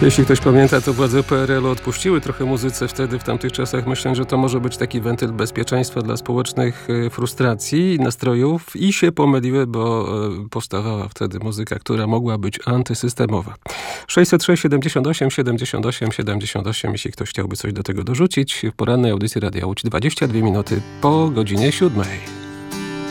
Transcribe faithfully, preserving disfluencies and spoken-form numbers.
Jeśli ktoś pamięta, to władze P R L u odpuściły trochę muzyce wtedy, w tamtych czasach. Myślę, że to może być taki wentyl bezpieczeństwa dla społecznych frustracji i nastrojów i się pomyliły, bo powstawała wtedy muzyka, która mogła być antysystemowa. sześćset sześć siedemdziesiąt osiem siedemdziesiąt osiem siedemdziesiąt osiem, jeśli ktoś chciałby coś do tego dorzucić. W porannej audycji Radia Łódź dwadzieścia dwie minuty po godzinie siódmej.